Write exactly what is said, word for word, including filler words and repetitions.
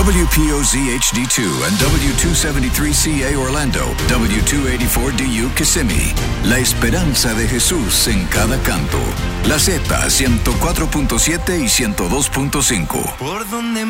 W P O Z H D two and W two seventy-three C A Orlando, W two eighty-four D U Kissimmee. La esperanza de Jesús en cada canto. La Z ciento cuatro punto siete y ciento dos punto cinco. Por donde